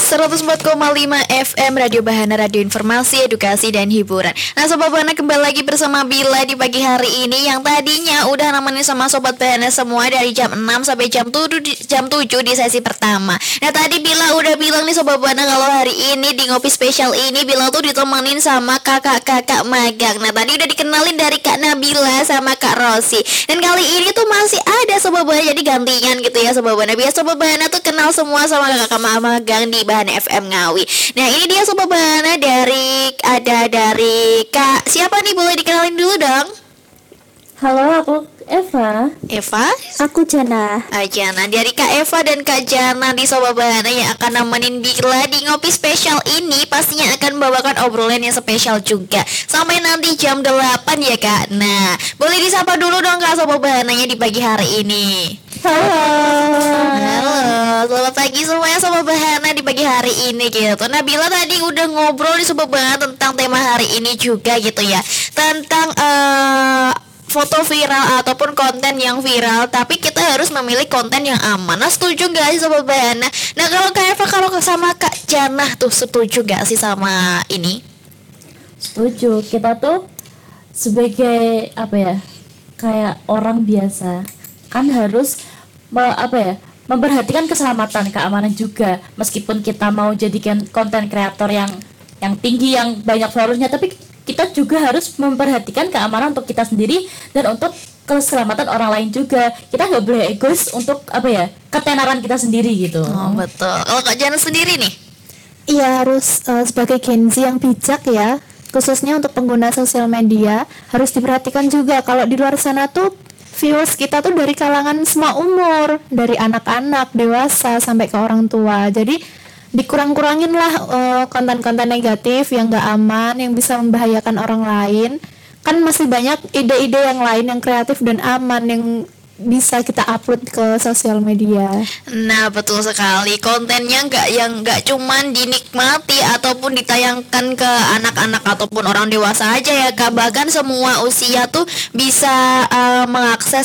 104,5 FM Radio Bahana, Radio Informasi, Edukasi, dan Hiburan. Nah Sobat Bahana, kembali lagi bersama Bila di pagi hari ini, yang tadinya udah nemenin sama Sobat Bahana semua dari jam 6 sampai jam 7 di sesi pertama. Nah tadi Bila udah bilang nih Sobat Bahana, kalau hari ini di Ngopi Spesial ini Bila tuh ditemenin sama kakak-kakak magang. Nah tadi udah dikenalin dari Kak Nabila sama Kak Rosi. Dan kali ini tuh masih ada Sobat Bahana, jadi gantian gitu ya Sobat Bahana. Biar Sobat Bahana tuh kenal semua sama kakak-kakak magang di Bahana FM Ngawi. Nah ini dia Sobat Bahana, dari Kak siapa nih, boleh dikenalin dulu dong? Halo, aku Eva. Eva? Aku Jana. Jana, dari Kak Eva dan Kak Jana di Sobat Bahana yang akan nemenin Bila di Ngopi Spesial ini, pastinya akan membawakan obrolan yang spesial juga sampai nanti jam 8 ya Kak. Nah, boleh disapa dulu dong Kak Sobat Bahananya di pagi hari ini. Halo, selamat pagi semuanya Sobat Bahana di pagi hari ini gitu. Nah Bila tadi udah ngobrol di Sobat Bahana tentang tema hari ini juga gitu ya, tentang foto viral ataupun konten yang viral, tapi kita harus memilih konten yang aman. Nah setuju gak sih Sobat Bahana? Nah kalau Kak Eva, kalau sama Kak Jana tuh setuju gak sih sama ini? Setuju. Kita tuh sebagai kayak orang biasa kan harus memperhatikan keselamatan, keamanan juga. Meskipun kita mau jadikan konten kreator yang tinggi, yang banyak followersnya, tapi kita juga harus memperhatikan keamanan untuk kita sendiri dan untuk keselamatan orang lain juga. Kita nggak boleh egois untuk ketenaran kita sendiri gitu. Oh betul. Kalau Kak Jana sendiri nih? Iya, harus sebagai Gen Z yang bijak ya, khususnya untuk pengguna sosial media, harus diperhatikan juga kalau di luar sana tuh viewers kita tuh dari kalangan semua umur, dari anak-anak, dewasa, sampai ke orang tua. Jadi dikurang-kurangin lah konten-konten negatif yang gak aman, yang bisa membahayakan orang lain. Kan masih banyak ide-ide yang lain yang kreatif dan aman yang bisa kita upload ke sosial media. Nah betul sekali, kontennya nggak cuman dinikmati ataupun ditayangkan ke anak-anak ataupun orang dewasa aja ya Kak, bahkan semua usia tuh bisa mengakses